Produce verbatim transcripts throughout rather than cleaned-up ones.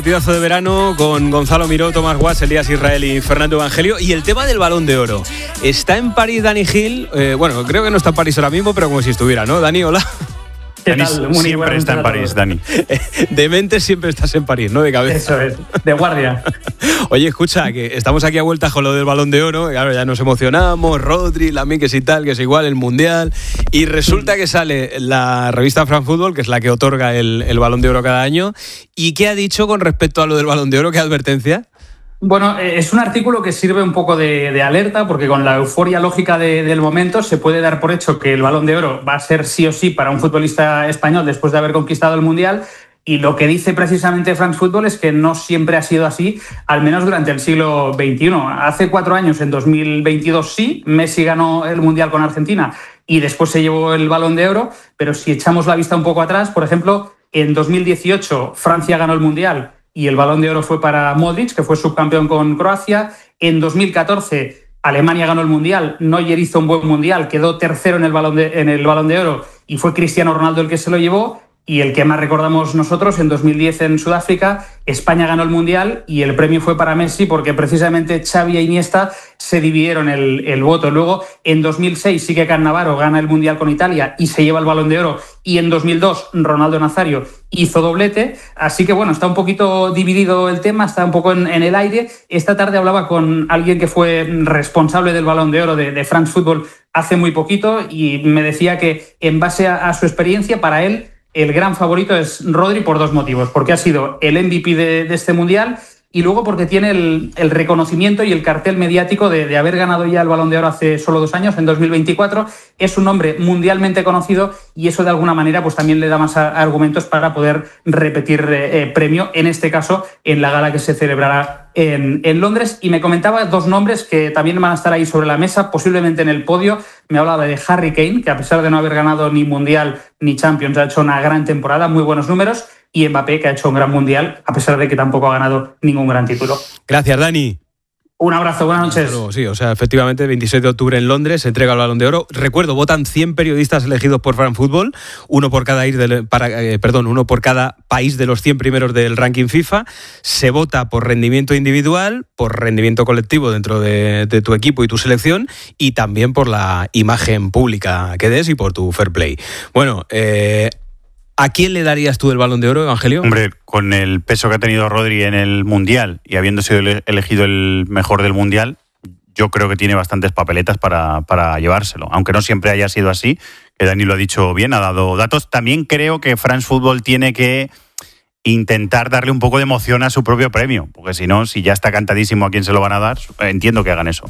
Partidazo de verano con Gonzalo Miró, Tomás Guas, Elías Israel y Fernando Evangelio. Y el tema del Balón de Oro. Está en París Dani Gil. Eh, bueno, creo que no está en París ahora mismo, pero como si estuviera, ¿no? Dani, hola. ¿Qué Dani tal? Muy siempre está en París, Dani. De mente siempre estás en París, ¿no? De cabeza. Eso es, de guardia. Oye, escucha, que estamos aquí a vuelta con lo del Balón de Oro. Claro, ya nos emocionamos, Rodri, Lamine, que sí tal, que es igual, el Mundial. Y resulta que sale la revista France Football, que es la que otorga el, el Balón de Oro cada año. ¿Y qué ha dicho con respecto a lo del Balón de Oro? ¿Qué advertencia? Bueno, es un artículo que sirve un poco de, de alerta, porque con la euforia lógica de, del momento se puede dar por hecho que el Balón de Oro va a ser sí o sí para un futbolista español después de haber conquistado el Mundial. Y lo que dice precisamente France Football es que no siempre ha sido así, al menos durante el siglo veintiuno. Hace cuatro años, en dos mil veintidós, sí, Messi ganó el Mundial con Argentina y después se llevó el Balón de Oro, pero si echamos la vista un poco atrás, por ejemplo, en dos mil dieciocho Francia ganó el Mundial y el Balón de Oro fue para Modric, que fue subcampeón con Croacia. En dos mil catorce Alemania ganó el Mundial, Neuer hizo un buen Mundial, quedó tercero en el Balón de, en el Balón de Oro y fue Cristiano Ronaldo el que se lo llevó. Y el que más recordamos nosotros, en dos mil diez en Sudáfrica, España ganó el Mundial y el premio fue para Messi porque precisamente Xavi e Iniesta se dividieron el, el voto. Luego, en dos mil seis, Quique Cannavaro gana el Mundial con Italia y se lleva el Balón de Oro. Y en dos mil dos, Ronaldo Nazario hizo doblete. Así que, bueno, está un poquito dividido el tema, está un poco en, en el aire. Esta tarde hablaba con alguien que fue responsable del Balón de Oro de, de France Football hace muy poquito y me decía que, en base a, a su experiencia, para él, el gran favorito es Rodri por dos motivos. Porque ha sido el M V P de, de este Mundial y luego porque tiene el, el reconocimiento y el cartel mediático de, de haber ganado ya el Balón de Oro hace solo dos años, en dos mil veinticuatro. Es un hombre mundialmente conocido y eso de alguna manera pues también le da más a, argumentos para poder repetir eh, premio, en este caso en la gala que se celebrará en, en Londres. Y me comentaba dos nombres que también van a estar ahí sobre la mesa, posiblemente en el podio. Me hablaba de Harry Kane, que a pesar de no haber ganado ni Mundial ni Champions, ha hecho una gran temporada, muy buenos números. Y Mbappé, que ha hecho un gran Mundial, a pesar de que tampoco ha ganado ningún gran título. Gracias, Dani. Un abrazo, buenas noches. Luego, sí, o sea, efectivamente, veintiséis de octubre en Londres se entrega el Balón de Oro. Recuerdo, votan cien periodistas elegidos por France Football, uno por cada ir de, para, eh, perdón, uno por cada país de los cien primeros del ranking FIFA. Se vota por rendimiento individual, por rendimiento colectivo dentro de, de tu equipo y tu selección, y también por la imagen pública que des y por tu fair play. Bueno, eh, ¿a quién le darías tú el Balón de Oro, Evangelio? Hombre, con el peso que ha tenido Rodri en el Mundial y habiendo sido elegido el mejor del Mundial, yo creo que tiene bastantes papeletas para, para llevárselo. Aunque no siempre haya sido así, que Dani lo ha dicho bien, ha dado datos. También creo que France Football tiene que intentar darle un poco de emoción a su propio premio, porque si no, si ya está cantadísimo a quién se lo van a dar, entiendo que hagan eso.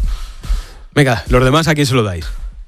Venga, los demás, ¿a quién se lo dais?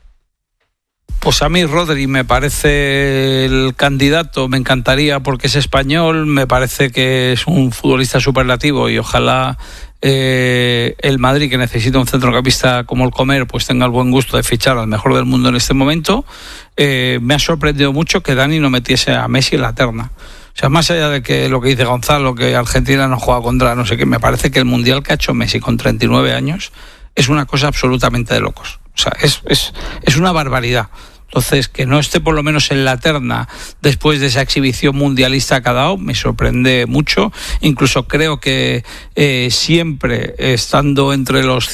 Pues a mí Rodri me parece el candidato, me encantaría porque es español, me parece que es un futbolista superlativo y ojalá eh, el Madrid, que necesita un centrocampista como el Comer, pues tenga el buen gusto de fichar al mejor del mundo en este momento. Eh, me ha sorprendido mucho que Dani no metiese a Messi en la terna. O sea, más allá de que lo que dice Gonzalo, que Argentina no juega contra no sé qué, me parece que el Mundial que ha hecho Messi con treinta y nueve años es una cosa absolutamente de locos. O sea, es, es, es una barbaridad. Entonces, que no esté por lo menos en la terna después de esa exhibición mundialista que ha dado, me sorprende mucho. Incluso creo que eh, siempre estando entre los